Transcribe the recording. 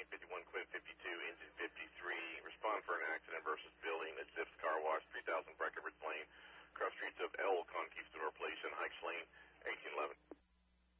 51, Quint 52, engine 53. Respond for an accident versus building at Zips Car Wash, 3000 Breckenridge Lane, cross streets of El Conquistador Place and Hikes Lane, 1811.